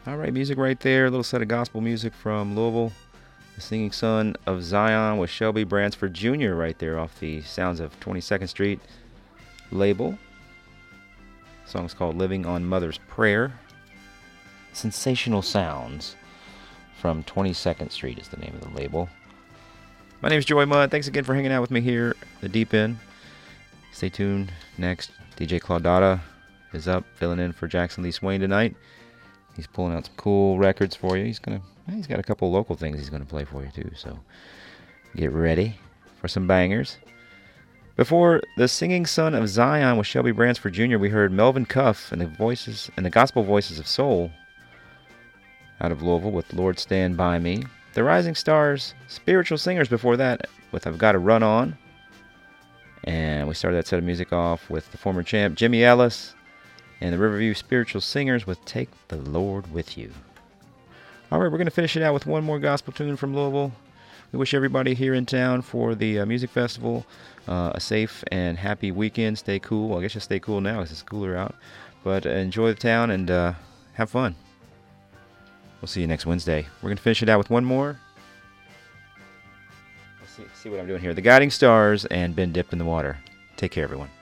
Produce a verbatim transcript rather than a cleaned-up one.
All right, music right there. A little set of gospel music from Louisville. The Singing Son of Zion with Shelby Bransford Junior right there off the Sounds of twenty-second Street label. The song's called Living on Mother's Prayer. Sensational Sounds from twenty-second Street is the name of the label. My name is Joy Mudd. Thanks again for hanging out with me here at the Deep End. Stay tuned. Next, D J Claudata is up filling in for Jackson Lee Swain tonight. He's pulling out some cool records for you. He's gonna, he's got a couple local things he's gonna play for you too. So get ready for some bangers. Before the Singing Son of Zion with Shelby Bransford Junior, we heard Melvin Cuff and the voices and the gospel voices of soul out of Louisville with Lord Stand By Me. The Rising Stars Spiritual Singers before that with I've Got a Run On. And we started that set of music off with the former champ Jimmy Ellis and the Riverview Spiritual Singers with Take the Lord With You. All right, we're going to finish it out with one more gospel tune from Louisville. We wish everybody here in town for the uh, music festival uh, a safe and happy weekend. Stay cool. Well, I guess you'll stay cool now because it's cooler out. But uh, enjoy the town and uh, have fun. We'll see you next Wednesday. We're going to finish it out with one more. Let's see, see what I'm doing here. The Guiding Stars and Been Dipped in the Water. Take care, everyone.